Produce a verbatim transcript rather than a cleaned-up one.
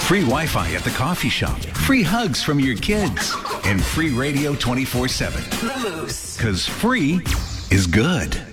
Free Wi-Fi at the coffee shop, free hugs from your kids, and free radio twenty-four seven. The Moose. Because free is good.